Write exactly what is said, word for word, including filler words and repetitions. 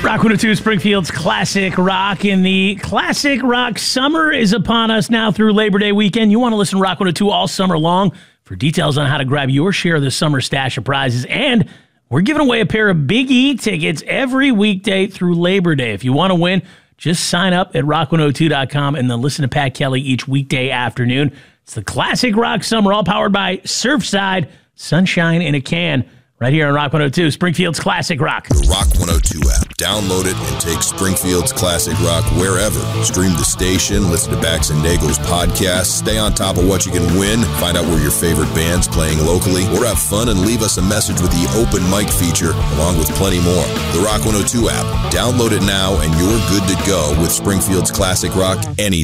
Rock one oh two, Springfield's Classic Rock, and the Classic Rock summer is upon us now through Labor Day weekend. You want to listen to Rock one oh two all summer long for details on how to grab your share of the summer stash of prizes. And we're giving away a pair of Big E tickets every weekday through Labor Day. If you want to win, just sign up at rock one oh two dot com and then listen to Pat Kelly each weekday afternoon. It's the Classic Rock summer, all powered by Surfside, sunshine in a can. Right here on Rock one oh two, Springfield's Classic Rock. The Rock one oh two app. Download it and take Springfield's Classic Rock wherever. Stream the station, listen to Bax and Nagel's podcast, stay on top of what you can win, find out where your favorite band's playing locally, or have fun and leave us a message with the open mic feature, along with plenty more. The Rock one oh two app. Download it now and you're good to go with Springfield's Classic Rock anytime.